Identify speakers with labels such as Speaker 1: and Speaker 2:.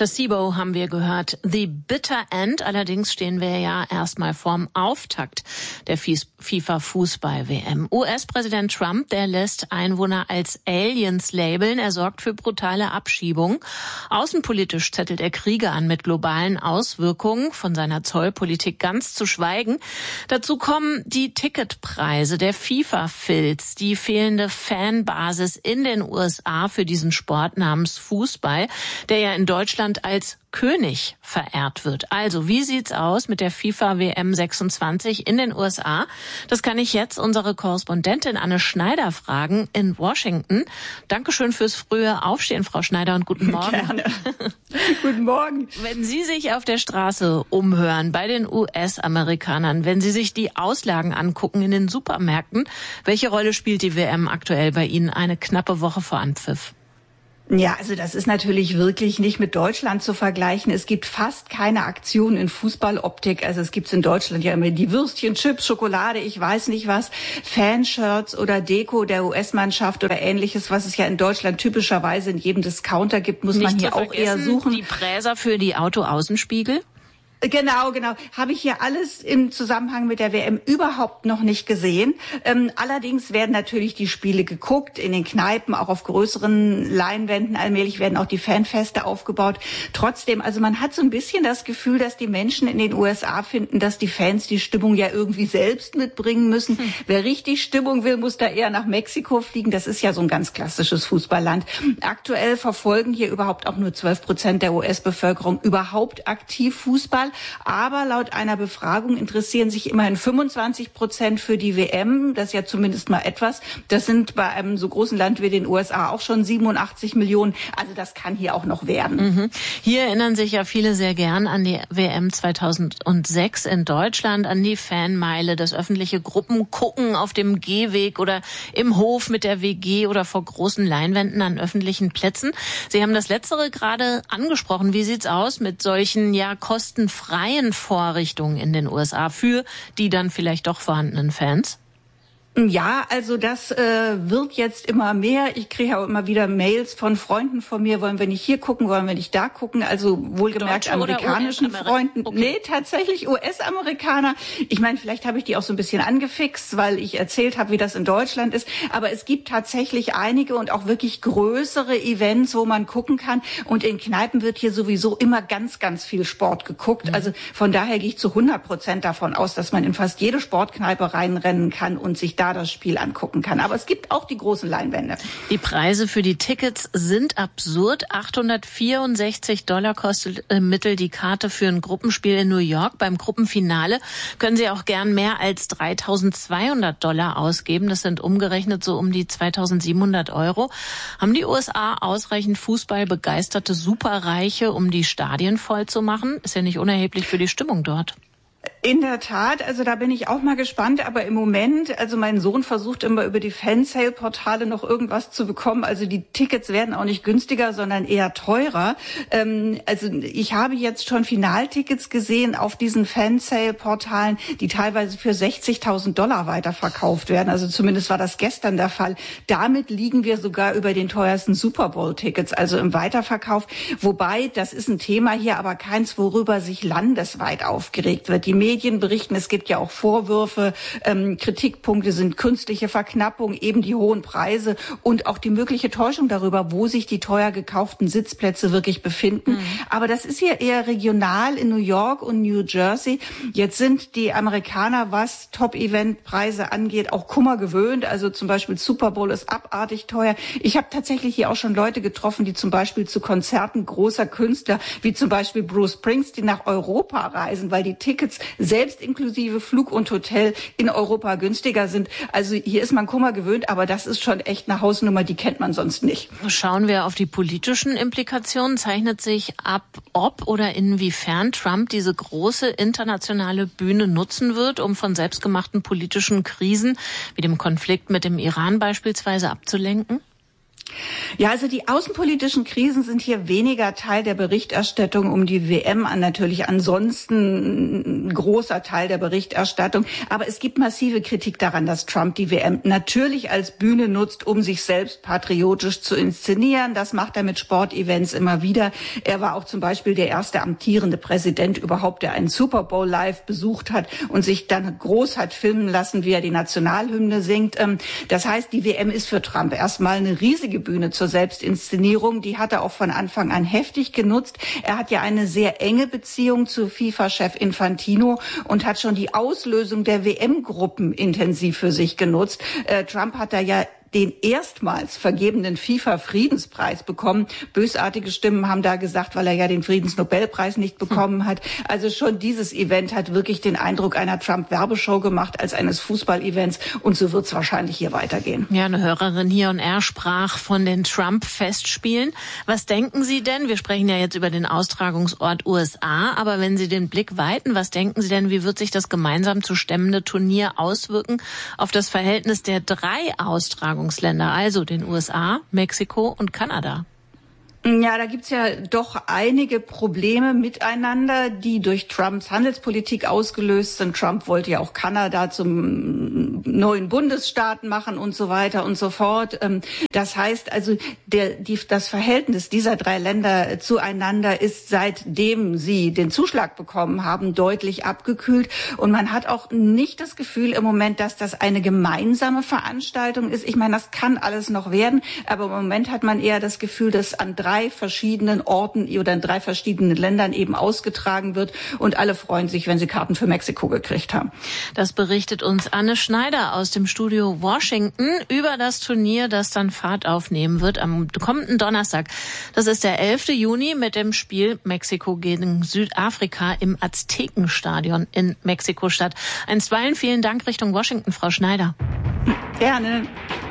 Speaker 1: Placebo haben wir gehört. The Bitter End. Allerdings stehen wir ja erstmal vorm Auftakt der FIFA-Fußball-WM. US-Präsident Trump, der lässt Einwohner als Aliens labeln. Er sorgt für brutale Abschiebung. Außenpolitisch zettelt er Kriege an mit globalen Auswirkungen, von seiner Zollpolitik ganz zu schweigen. Dazu kommen die Ticketpreise, der FIFA-Filz, die fehlende Fanbasis in den USA für diesen Sport namens Fußball, der ja in Deutschland als König verehrt wird. Also, wie sieht's aus mit der FIFA WM 26 in den USA? Das kann ich jetzt unsere Korrespondentin Anne Schneider fragen in Washington. Dankeschön fürs frühe Aufstehen, Frau Schneider, und guten Morgen.
Speaker 2: Gerne. Guten Morgen.
Speaker 1: Wenn Sie sich auf der Straße umhören bei den US-Amerikanern, wenn Sie sich die Auslagen angucken in den Supermärkten, welche Rolle spielt die WM aktuell bei Ihnen eine knappe Woche vor Anpfiff?
Speaker 2: Ja, also das ist natürlich wirklich nicht mit Deutschland zu vergleichen. Es gibt fast keine Aktion in Fußballoptik. Also es gibt in Deutschland ja immer die Würstchen, Chips, Schokolade, ich weiß nicht was, Fanshirts oder Deko der US-Mannschaft oder Ähnliches, was es ja in Deutschland typischerweise in jedem Discounter gibt, muss man hier auch eher suchen.
Speaker 1: Die Präser für die Autoaußenspiegel?
Speaker 2: Genau. Habe ich hier alles im Zusammenhang mit der WM überhaupt noch nicht gesehen. Allerdings werden natürlich die Spiele geguckt, in den Kneipen, auch auf größeren Leinwänden. Allmählich werden auch die Fanfeste aufgebaut. Trotzdem, also man hat so ein bisschen das Gefühl, dass die Menschen in den USA finden, dass die Fans die Stimmung ja irgendwie selbst mitbringen müssen. Wer richtig Stimmung will, muss da eher nach Mexiko fliegen. Das ist ja so ein ganz klassisches Fußballland. Aktuell verfolgen hier überhaupt auch nur 12% der US-Bevölkerung überhaupt aktiv Fußball. Aber laut einer Befragung interessieren sich immerhin 25% für die WM. Das ist ja zumindest mal etwas. Das sind bei einem so großen Land wie den USA auch schon 87 Millionen. Also das kann hier auch noch werden.
Speaker 1: Hier erinnern sich ja viele sehr gern an die WM 2006 in Deutschland, an die Fanmeile, das öffentliche Gruppengucken auf dem Gehweg oder im Hof mit der WG oder vor großen Leinwänden an öffentlichen Plätzen. Sie haben das Letztere gerade angesprochen. Wie sieht's aus mit solchen kostenfreien Vorrichtungen in den USA für die dann vielleicht doch vorhandenen Fans?
Speaker 2: Ja, also das wird jetzt immer mehr. Ich kriege auch immer wieder Mails von Freunden von mir, wollen wir nicht hier gucken, wollen wir nicht da gucken. Also wohlgemerkt
Speaker 1: Deutsche
Speaker 2: amerikanischen Freunden. Okay. Nee, tatsächlich US-Amerikaner. Ich meine, vielleicht habe ich die auch so ein bisschen angefixt, weil ich erzählt habe, wie das in Deutschland ist. Aber es gibt tatsächlich einige und auch wirklich größere Events, wo man gucken kann. Und in Kneipen wird hier sowieso immer ganz, ganz viel Sport geguckt. Also von daher gehe ich zu 100% davon aus, dass man in fast jede Sportkneipe reinrennen kann und sich da das Spiel angucken kann. Aber es gibt auch die großen Leinwände.
Speaker 1: Die Preise für die Tickets sind absurd. $864 kostet im Mittel die Karte für ein Gruppenspiel in New York. Beim Gruppenfinale können Sie auch gern mehr als $3.200 ausgeben. Das sind umgerechnet so um die 2.700 €. Haben die USA ausreichend fußballbegeisterte Superreiche, um die Stadien voll zu machen? Ist ja nicht unerheblich für die Stimmung dort.
Speaker 2: In der Tat, also da bin ich auch mal gespannt, aber im Moment, also mein Sohn versucht immer über die Fansale-Portale noch irgendwas zu bekommen, also die Tickets werden auch nicht günstiger, sondern eher teurer. Also ich habe jetzt schon Finaltickets gesehen auf diesen Fansale-Portalen, die teilweise für $60.000 weiterverkauft werden, also zumindest war das gestern der Fall. Damit liegen wir sogar über den teuersten Super Bowl-Tickets, also im Weiterverkauf, wobei, das ist ein Thema hier, aber keins, worüber sich landesweit aufgeregt wird. Die Medien berichten, es gibt ja auch Vorwürfe, Kritikpunkte sind künstliche Verknappung, eben die hohen Preise und auch die mögliche Täuschung darüber, wo sich die teuer gekauften Sitzplätze wirklich befinden. Aber das ist hier eher regional in New York und New Jersey. Jetzt sind die Amerikaner, was Top-Event-Preise angeht, auch Kummer gewöhnt. Also zum Beispiel Super Bowl ist abartig teuer. Ich habe tatsächlich hier auch schon Leute getroffen, die zum Beispiel zu Konzerten großer Künstler, wie zum Beispiel Bruce Springsteen, nach Europa reisen, weil die Tickets selbst inklusive Flug und Hotel in Europa günstiger sind. Also hier ist man Kummer gewöhnt, aber das ist schon echt eine Hausnummer, die kennt man sonst nicht.
Speaker 1: Schauen wir auf die politischen Implikationen. Zeichnet sich ab, ob oder inwiefern Trump diese große internationale Bühne nutzen wird, um von selbstgemachten politischen Krisen wie dem Konflikt mit dem Iran beispielsweise abzulenken?
Speaker 2: Ja, also die außenpolitischen Krisen sind hier weniger Teil der Berichterstattung um die WM, natürlich ansonsten ein großer Teil der Berichterstattung. Aber es gibt massive Kritik daran, dass Trump die WM natürlich als Bühne nutzt, um sich selbst patriotisch zu inszenieren. Das macht er mit Sportevents immer wieder. Er war auch zum Beispiel der erste amtierende Präsident überhaupt, der einen Super Bowl live besucht hat und sich dann groß hat filmen lassen, wie er die Nationalhymne singt. Das heißt, die WM ist für Trump erstmal eine riesige Bühne zur Selbstinszenierung. Die hat er auch von Anfang an heftig genutzt. Er hat ja eine sehr enge Beziehung zu FIFA-Chef Infantino und hat schon die Auslösung der WM-Gruppen intensiv für sich genutzt. Trump hat da ja den erstmals vergebenen FIFA-Friedenspreis bekommen. Bösartige Stimmen haben da gesagt, weil er ja den Friedensnobelpreis nicht bekommen hat. Also schon dieses Event hat wirklich den Eindruck einer Trump-Werbeshow gemacht als eines Fußball-Events. Und so wird es wahrscheinlich hier weitergehen.
Speaker 1: Ja, eine Hörerin hier und er sprach von den Trump-Festspielen. Was denken Sie denn? Wir sprechen ja jetzt über den Austragungsort USA. Aber wenn Sie den Blick weiten, was denken Sie denn, wie wird sich das gemeinsam zu stemmende Turnier auswirken auf das Verhältnis der 3 Austragungsländer, also den USA, Mexiko und Kanada?
Speaker 2: Ja, da gibt's ja doch einige Probleme miteinander, die durch Trumps Handelspolitik ausgelöst sind. Trump wollte ja auch Kanada zum neuen Bundesstaat machen und so weiter und so fort. Das heißt also, das Verhältnis dieser 3 Länder zueinander ist, seitdem sie den Zuschlag bekommen haben, deutlich abgekühlt. Und man hat auch nicht das Gefühl im Moment, dass das eine gemeinsame Veranstaltung ist. Ich meine, das kann alles noch werden, aber im Moment hat man eher das Gefühl, dass an 3 verschiedenen Orten oder in 3 verschiedenen Ländern eben ausgetragen wird und alle freuen sich, wenn sie Karten für Mexiko gekriegt haben.
Speaker 1: Das berichtet uns Anne Schneider aus dem Studio Washington über das Turnier, das dann Fahrt aufnehmen wird am kommenden Donnerstag. Das ist der 11. Juni mit dem Spiel Mexiko gegen Südafrika im Aztekenstadion in Mexiko-Stadt. Einstweilen vielen Dank Richtung Washington, Frau Schneider.
Speaker 2: Gerne.